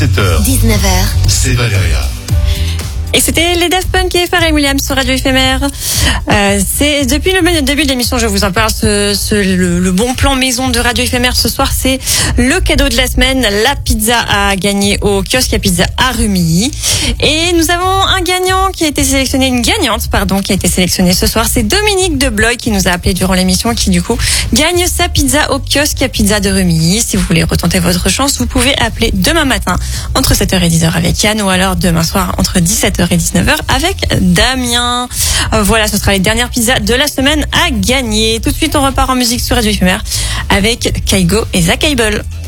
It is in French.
17h, 19h, c'est Valéria. Et c'était les Daft Punk et Pharrell Williams sur Radio Éphémère. C'est depuis le début de l'émission, je vous en parle. Le bon plan maison de Radio Éphémère ce soir, c'est le cadeau de la semaine, la pizza à gagner au kiosque à pizza à Rumilly. Et nous avons un gagnant qui a été sélectionné, une gagnante, pardon, qui a été sélectionnée ce soir. C'est Dominique de Blois qui nous a appelé durant l'émission, qui du coup gagne sa pizza au kiosque à pizza de Rumilly. Si vous voulez retenter votre chance, vous pouvez appeler demain matin entre 7h et 10h avec Yann, ou alors demain soir entre 17h et 19h avec Damien. Voilà, ce sera les dernières pizzas de la semaine à gagner. Tout de suite, on repart en musique sur Radio Éphémère avec Kaigo et Zach Abel.